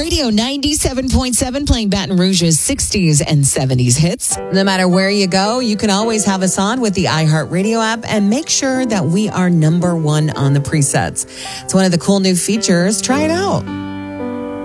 Radio 97.7, playing Baton Rouge's 60s and 70s hits. No matter where you go, you can always have us on with the iHeartRadio app and make sure that we are number one on the presets. It's one of the cool new features. Try it out.